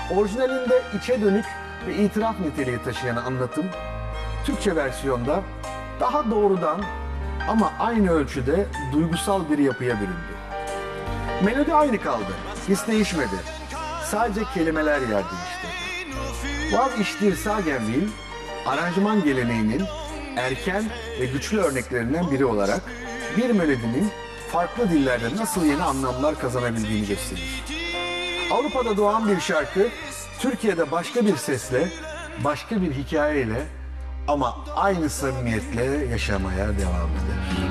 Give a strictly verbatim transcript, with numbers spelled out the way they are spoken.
Orijinalinde içe dönük ve itiraf niteliği taşıyan anlatım, Türkçe versiyonda daha doğrudan ama aynı ölçüde duygusal bir yapıya büründü. Melodi aynı kaldı, his değişmedi. Sadece kelimeler yer değişti. Vaz ich dir sagen will, aranjman geleneğinin erken ve güçlü örneklerinden biri olarak bir melodinin farklı dillerde nasıl yeni anlamlar kazanabildiğini gösterir. Avrupa'da doğan bir şarkı, Türkiye'de başka bir sesle, başka bir hikayeyle ama aynı samimiyetle yaşamaya devam eder.